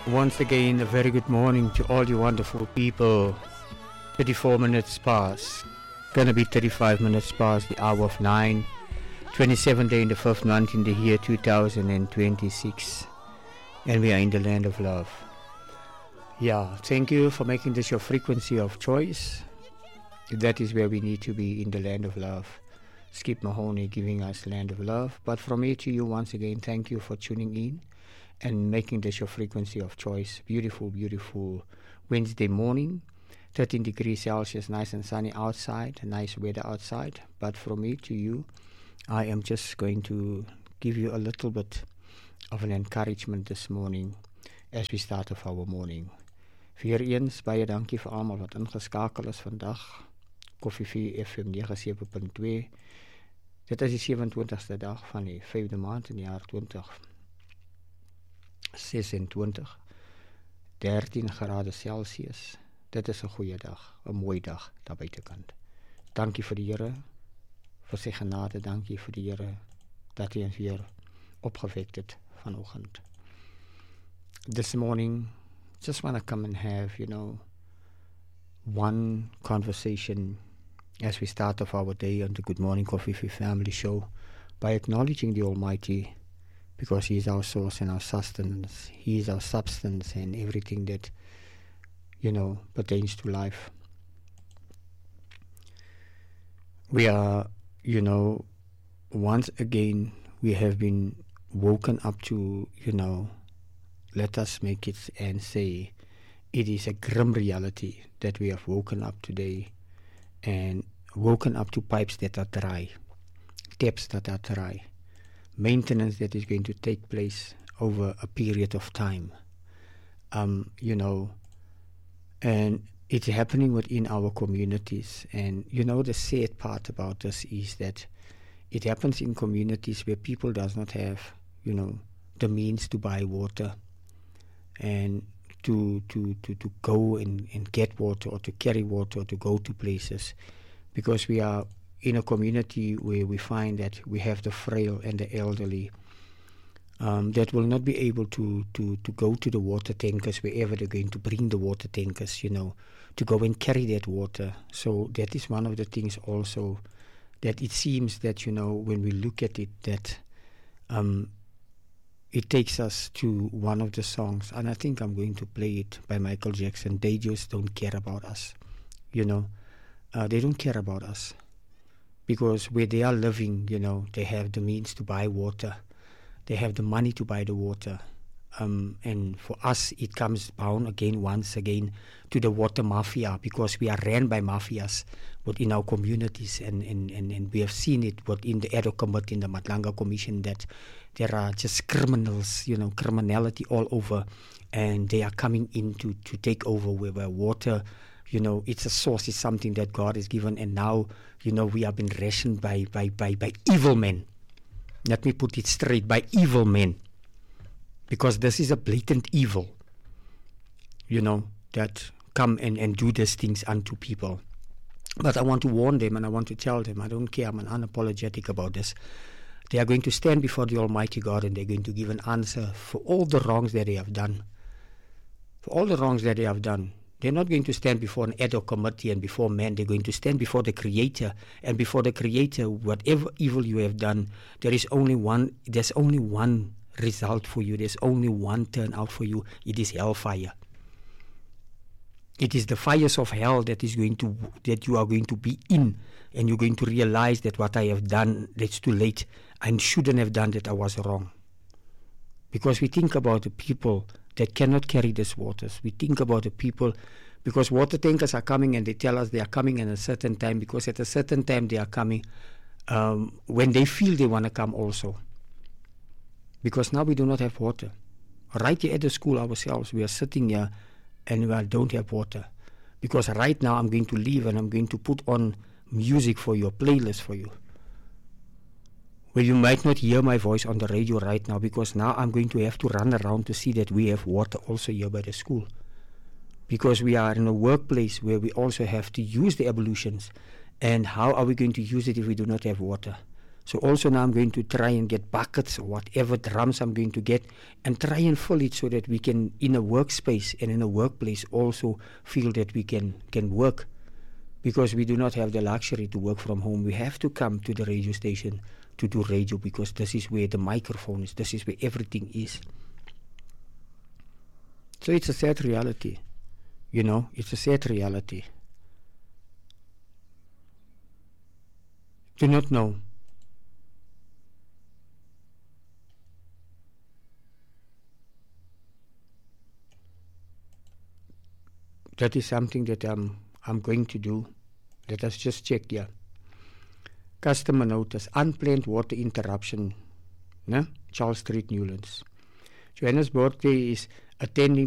Once again, a very good morning to all you wonderful people. 34 minutes past. Gonna be 35 minutes past the hour of 9. 27th day in the 5th month in the year 2026. And we are in the land of love. Yeah, thank you for making this your frequency of choice. That is where we need to be, in the land of love. Skip Mahoney giving us land of love. But from me to you once again, thank you for tuning in and making this your frequency of choice. Beautiful, beautiful Wednesday morning. 13 degrees Celsius, nice and sunny outside, nice weather outside. But from me to you, I am just going to give you a little bit of an encouragement this morning as we start off our morning. Weer eens, baie dankie vir almal wat ingeskakel is vandag. Koffie FM 97.2. Dit is die 27ste dag van die 5de maand in die jaar 2026. 13 grade Celsius. Dit is 'n goeie dag, 'n mooi dag daar buitekant. Dankie vir die Here, vir sy genade, dankie vir die Here dat hy ons weer opgewek het vanoggend. This morning, just want to come and have, one conversation as we start off our day on the Good Morning Coffee Family Show by acknowledging the Almighty, because He is our source and our sustenance. He is our substance and everything that, pertains to life. We are, once again, we have been woken up to, let us make it and say, it is a grim reality that we have woken up today and woken up to pipes that are dry, taps that are dry, maintenance that is going to take place over a period of time, and it's happening within our communities. And, the sad part about this is that it happens in communities where people does not have, the means to buy water and to go and get water or to carry water or to go to places, because we are in a community where we find that we have the frail and the elderly that will not be able to go to the water tankers wherever they're going to bring the water tankers, to go and carry that water. So that is one of the things also that it seems that, when we look at it, that it takes us to one of the songs, and I think I'm going to play it, by Michael Jackson. They just don't care about us, they don't care about us, because where they are living, they have the means to buy water, they have the money to buy the water, and for us it comes down once again to the water mafia, because we are ran by mafias within our communities, and we have seen it within the Ad hoc Committee, in the Matlanga Commission, that there are just criminals, criminality all over, and they are coming in to take over where water, it's a source, it's something that God has given, and now, we have been rationed by evil men. Let me put it straight, by evil men. Because this is a blatant evil, that come and do these things unto people. But I want to warn them, and I want to tell them, I don't care, I'm unapologetic about this. They are going to stand before the Almighty God, and they're going to give an answer for all the wrongs that they have done. For all the wrongs that they have done. They're not going to stand before an ad hoc committee and before man. They're going to stand before the Creator. And before the Creator, whatever evil you have done, there's only one result for you. There's only one turnout for you. It is hellfire. It is the fires of hell that you are going to be in, and you're going to realize that what I have done, that's too late. I shouldn't have done that. I was wrong. Because we think about the people that cannot carry these waters. We think about the people, because water tankers are coming, and they tell us they are coming at a certain time, because at a certain time they are coming when they feel they want to come also. Because now we do not have water. Right here at the school ourselves, we are sitting here and we don't have water. Because right now I'm going to leave and I'm going to put on music for you, a playlist for you. Well, you might not hear my voice on the radio right now, because now I'm going to have to run around to see that we have water also here by the school. Because we are in a workplace where we also have to use the ablutions. And how are we going to use it if we do not have water? So also now I'm going to try and get buckets or whatever drums I'm going to get and try and fill it so that we can, in a workspace and in a workplace, also feel that we can work. Because we do not have the luxury to work from home. We have to come to the radio station to do radio because this is where the microphone is. This is where everything is. So it's a sad reality. You know, it's a sad reality. Do not know. That is something that I'm going to do. Let us just check here. Customer notice, unplanned water interruption. Charles Street, Newlands. Joanna's birthday is attending